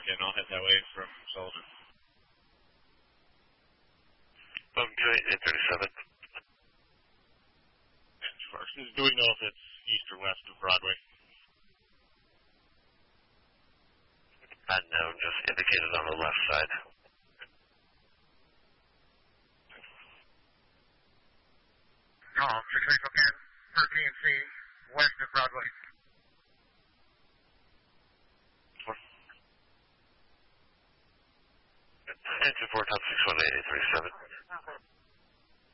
and I'll head that way from Sullivan. Okay, 837. Do we know if it's east or west of Broadway? Unknown, just indicated on the left side. Call 684 for PNC, west of Broadway. Engine 4, top 618, 837.